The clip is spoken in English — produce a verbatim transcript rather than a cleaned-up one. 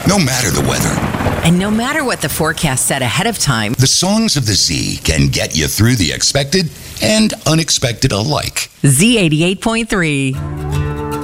no matter the weather. And no matter what the forecast said ahead of time, The songs of the Z can get you through the expected and unexpected alike. Z eighty-eight point three.